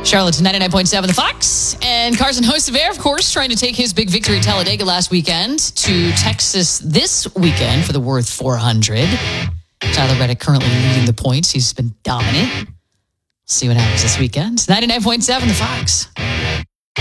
Charlotte's 99.7 The Fox. And Carson Hocevar, of course, trying to take his big victory at Talladega last weekend to Texas this weekend for the Worth 400. Tyler Reddick currently leading the points. He's been dominant. See what happens this weekend. 99.7 The Fox.